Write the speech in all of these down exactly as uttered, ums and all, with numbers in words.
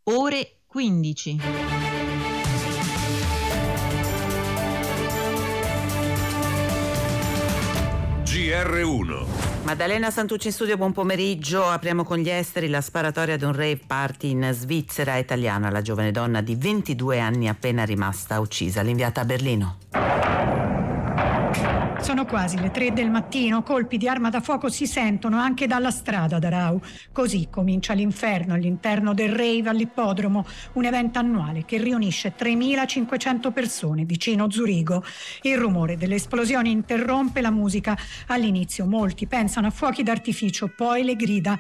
ore quindici. G R uno. Maddalena Santucci in studio, buon pomeriggio. Apriamo con gli esteri. La sparatoria di un rave party in Svizzera italiana. La giovane donna di ventidue anni appena rimasta uccisa. L'inviata a Berlino. Sono quasi le tre del mattino, colpi di arma da fuoco si sentono anche dalla strada d'Arau. Così comincia l'inferno all'interno del rave all'ippodromo, un evento annuale che riunisce tremilacinquecento persone vicino Zurigo. Il rumore delle esplosioni interrompe la musica. All'inizio molti pensano a fuochi d'artificio, poi le grida.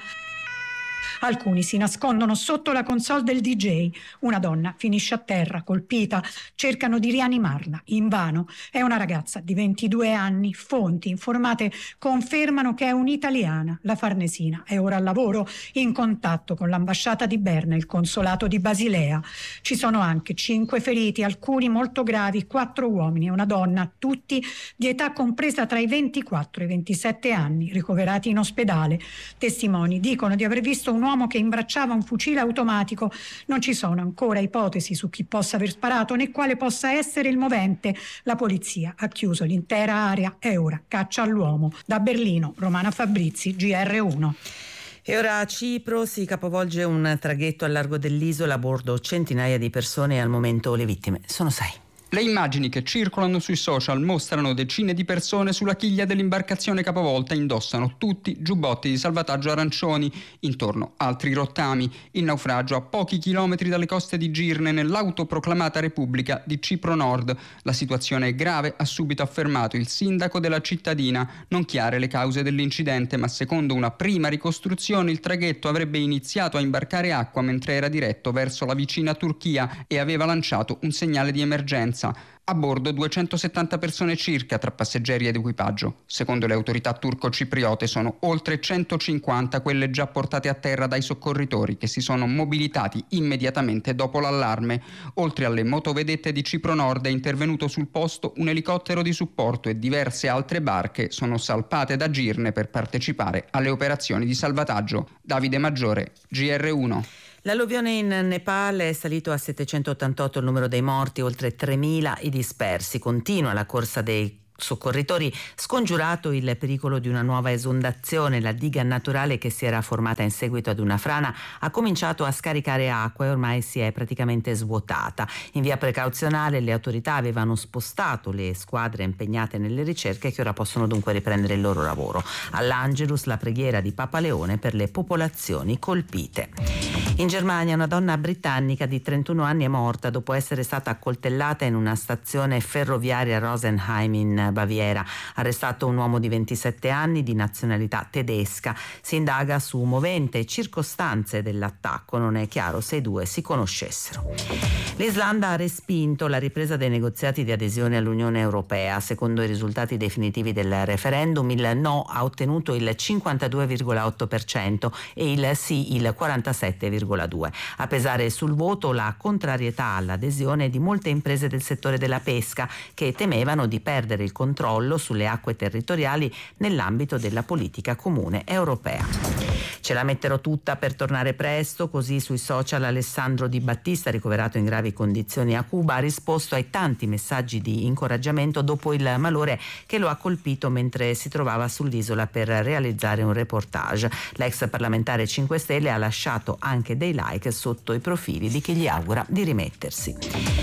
Alcuni si nascondono sotto la console del D J. Una donna finisce a terra, colpita. Cercano di rianimarla, invano. È una ragazza di ventidue anni. Fonti informate confermano che è un'italiana. La farnesina è ora al lavoro, in contatto con l'ambasciata di Berna e il consolato di Basilea. Ci sono anche cinque feriti, alcuni molto gravi, quattro uomini e una donna, tutti di età compresa tra i ventiquattro e i ventisette anni, ricoverati in ospedale. Testimoni dicono di aver visto un uomo che imbracciava un fucile automatico. Non ci sono ancora ipotesi su chi possa aver sparato né quale possa essere il movente. La polizia ha chiuso l'intera area e ora caccia all'uomo. Da Berlino, Romana Fabrizi, G R uno. E ora a Cipro si capovolge un traghetto al largo dell'isola, a bordo centinaia di persone e al momento le vittime sono sei. Le immagini che circolano sui social mostrano decine di persone sulla chiglia dell'imbarcazione capovolta, indossano tutti giubbotti di salvataggio arancioni, intorno altri rottami. Il naufragio a pochi chilometri dalle coste di Girne, nell'autoproclamata Repubblica di Cipro Nord. La situazione è grave, ha subito affermato il sindaco della cittadina. Non chiare le cause dell'incidente, ma secondo una prima ricostruzione il traghetto avrebbe iniziato a imbarcare acqua mentre era diretto verso la vicina Turchia e aveva lanciato un segnale di emergenza. A bordo duecentosettanta persone circa tra passeggeri ed equipaggio. Secondo le autorità turco-cipriote sono oltre centocinquanta quelle già portate a terra dai soccorritori, che si sono mobilitati immediatamente dopo l'allarme. Oltre alle motovedette di Cipro Nord è intervenuto sul posto un elicottero di supporto e diverse altre barche sono salpate da Girne per partecipare alle operazioni di salvataggio. Davide Maggiore, G R uno. L'alluvione in Nepal è salito a settecentottantotto il numero dei morti, oltre tremila i dispersi. Continua la corsa dei soccorritori, scongiurato il pericolo di una nuova esondazione. La diga naturale che si era formata in seguito ad una frana ha cominciato a scaricare acqua e ormai si è praticamente svuotata. In via precauzionale le autorità avevano spostato le squadre impegnate nelle ricerche, che ora possono dunque riprendere il loro lavoro. All'Angelus la preghiera di Papa Leone per le popolazioni colpite. In Germania una donna britannica di trentuno anni è morta dopo essere stata accoltellata in una stazione ferroviaria a Rosenheim in Baviera. Arrestato un uomo di ventisette anni di nazionalità tedesca. Si indaga su movente e circostanze dell'attacco. Non è chiaro se i due si conoscessero. L'Islanda ha respinto la ripresa dei negoziati di adesione all'Unione Europea. Secondo i risultati definitivi del referendum, il no ha ottenuto il cinquantadue virgola otto per cento e il sì il quarantasette virgola due per cento. A pesare sul voto la contrarietà all'adesione di molte imprese del settore della pesca, che temevano di perdere il controllo sulle acque territoriali nell'ambito della politica comune europea. Ce la metterò tutta per tornare presto, così sui social Alessandro Di Battista, ricoverato in gravi condizioni a Cuba, ha risposto ai tanti messaggi di incoraggiamento dopo il malore che lo ha colpito mentre si trovava sull'isola per realizzare un reportage. L'ex parlamentare cinque Stelle ha lasciato anche dei like sotto i profili di chi gli augura di rimettersi.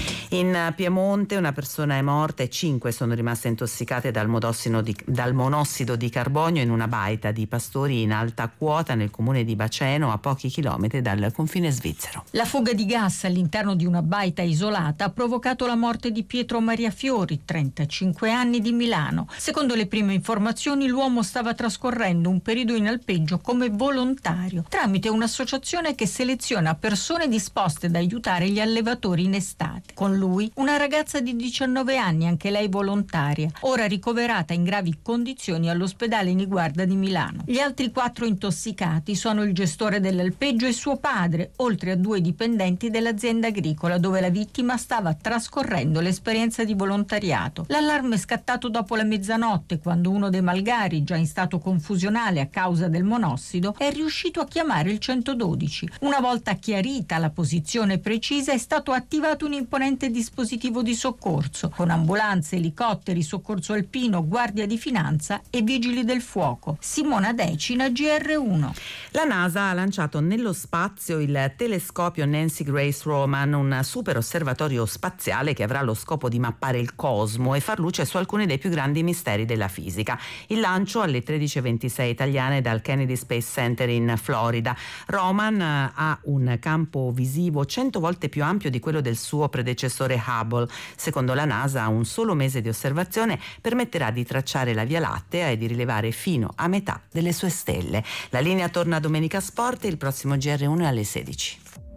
In Piemonte una persona è morta e cinque sono rimaste intossicate dal, di, dal monossido di carbonio in una baita di pastori in alta quota nel comune di Baceno, a pochi chilometri dal confine svizzero. La fuga di gas all'interno di una baita isolata ha provocato la morte di Pietro Maria Fiori, trentacinque anni, di Milano. Secondo le prime informazioni, l'uomo stava trascorrendo un periodo in alpeggio come volontario tramite un'associazione che seleziona persone disposte ad aiutare gli allevatori in estate. Con lui una ragazza di diciannove anni, anche lei volontaria, ora ricoverata in gravi condizioni all'ospedale Niguarda di Milano. Gli altri quattro intossicati sono il gestore dell'alpeggio e suo padre, oltre a due dipendenti dell'azienda agricola dove la vittima stava trascorrendo l'esperienza di volontariato. L'allarme è scattato dopo la mezzanotte, quando uno dei malgari, già in stato confusionale a causa del monossido, è riuscito a chiamare il centododici. Una volta chiarita la posizione precisa, è stato attivato un imponente dispositivo di soccorso con ambulanze, elicotteri, soccorso alpino, guardia di finanza e vigili del fuoco. Simona Decina, G R uno. La NASA ha lanciato nello spazio il telescopio Nancy Grace Roman, un super osservatorio spaziale che avrà lo scopo di mappare il cosmo e far luce su alcuni dei più grandi misteri della fisica. Il lancio alle tredici e ventisei italiane dal Kennedy Space Center in Florida. Roman ha un campo visivo cento volte più ampio di quello del suo predecessore Hubble. Secondo la NASA, un solo mese di osservazione permetterà di tracciare la Via Lattea e di rilevare fino a metà delle sue stelle. La linea torna a Domenica Sport, il prossimo G R uno è alle sedici.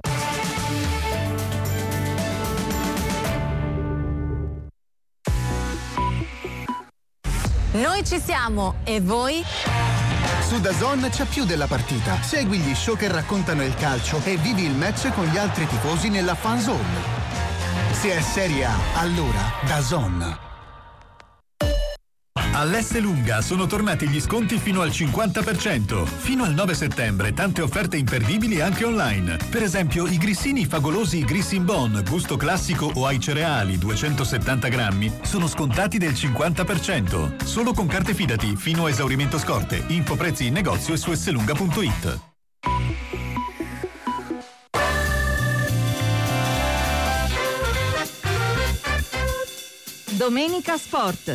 Noi ci siamo, e voi? Su DAZN c'è più della partita. Segui gli show che raccontano il calcio e vivi il match con gli altri tifosi nella fan zone. Se è Serie A, allora DAZN. All'Esselunga sono tornati gli sconti fino al cinquanta per cento. Fino al nove settembre tante offerte imperdibili anche online. Per esempio i grissini favolosi Grissin Bon, gusto classico o ai cereali duecentosettanta grammi sono scontati del cinquanta per cento. Solo con carte Fidati fino a esaurimento scorte. Info prezzi in negozio e su esselunga punto it. Domenica Sport.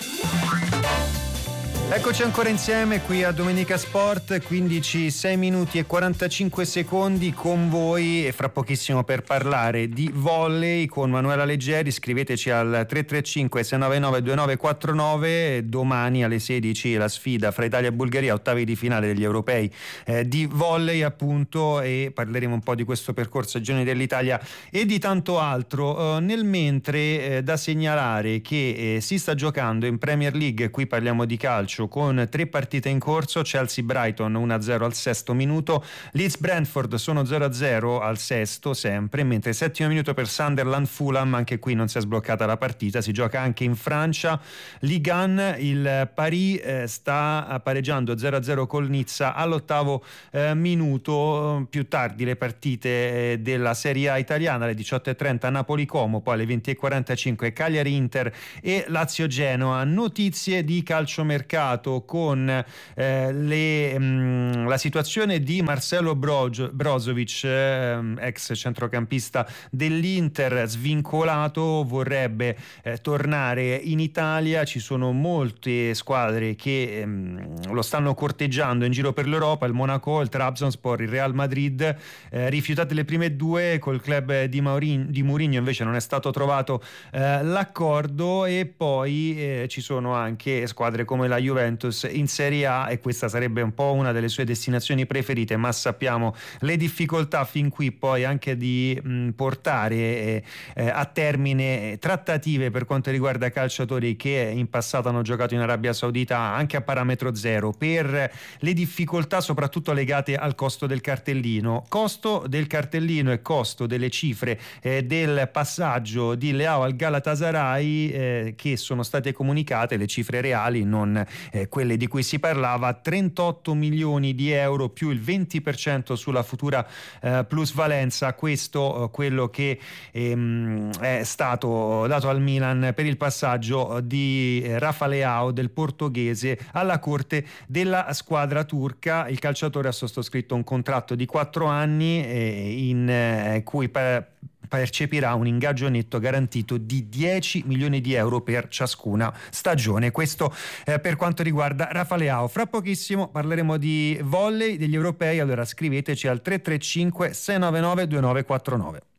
Eccoci ancora insieme qui a Domenica Sport, quindici, sei minuti e quarantacinque secondi con voi e fra pochissimo per parlare di volley con Manuela Leggeri. Scriveteci al tre tre cinque sei nove nove due nove quattro nove. Domani alle sedici la sfida fra Italia e Bulgaria, ottavi di finale degli europei eh, di volley appunto, e parleremo un po' di questo percorso ai Giorni dell'Italia e di tanto altro. Eh, nel mentre eh, da segnalare che eh, si sta giocando in Premier League, qui parliamo di calcio con tre partite in corso: Chelsea-Brighton uno a zero al sesto minuto, Leeds-Brentford sono zero a zero al sesto sempre, mentre settimo minuto per Sunderland-Fulham, anche qui non si è sbloccata la partita, si gioca anche in Francia. Ligue uno, il Paris eh, sta pareggiando zero a zero col Nizza all'ottavo eh, minuto. Più tardi le partite eh, della Serie A italiana, alle diciotto e trenta Napoli-Como, poi alle venti e quarantacinque Cagliari-Inter e Lazio-Genoa. Notizie di calciomercato con eh, le, mh, la situazione di Marcelo Brozo, Brozovic, eh, ex centrocampista dell'Inter, svincolato, vorrebbe eh, tornare in Italia. Ci sono molte squadre che ehm, lo stanno corteggiando in giro per l'Europa: il Monaco, il Trabzonspor, il Real Madrid. Eh, rifiutate le prime due, col club di, Maurin, di Mourinho invece non è stato trovato eh, l'accordo, e poi eh, ci sono anche squadre come la Juventus in Serie A, e questa sarebbe un po' una delle sue destinazioni preferite, ma sappiamo le difficoltà fin qui poi anche di mh, portare eh, eh, a termine trattative per quanto riguarda calciatori che in passato hanno giocato in Arabia Saudita anche a parametro zero, per le difficoltà soprattutto legate al costo del cartellino. Costo del cartellino e costo delle cifre eh, del passaggio di Leao al Galatasaray eh, che sono state comunicate, le cifre reali, non Eh, quelle di cui si parlava: trentotto milioni di euro più il venti per cento sulla futura eh, plusvalenza. Questo eh, quello che ehm, è stato dato al Milan per il passaggio di eh, Rafa Leao, del portoghese, alla corte della squadra turca. Il calciatore ha sottoscritto un contratto di quattro anni eh, in eh, cui per percepirà un ingaggio netto garantito di dieci milioni di euro per ciascuna stagione. Questo eh, per quanto riguarda Rafa Leao. Fra pochissimo parleremo di volley, degli europei, allora scriveteci al tre tre cinque sei nove nove due nove quattro nove.